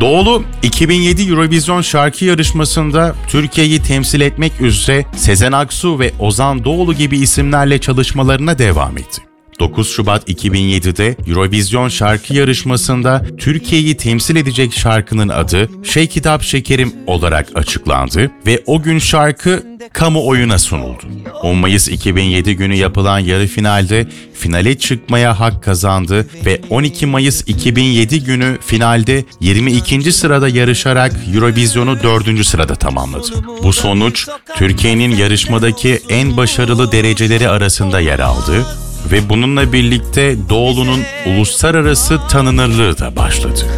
Doğulu, 2007 Eurovision şarkı yarışmasında Türkiye'yi temsil etmek üzere Sezen Aksu ve Ozan Doğulu gibi isimlerle çalışmalarına devam etti. 9 Şubat 2007'de Eurovision şarkı yarışmasında Türkiye'yi temsil edecek şarkının adı Shake It Up Şekerim olarak açıklandı ve o gün şarkı kamuoyuna sunuldu. 10 Mayıs 2007 günü yapılan yarı finalde finale çıkmaya hak kazandı ve 12 Mayıs 2007 günü finalde 22. sırada yarışarak Eurovision'u 4. sırada tamamladı. Bu sonuç Türkiye'nin yarışmadaki en başarılı dereceleri arasında yer aldı ve bununla birlikte Doğulu'nun uluslararası tanınırlığı da başladı.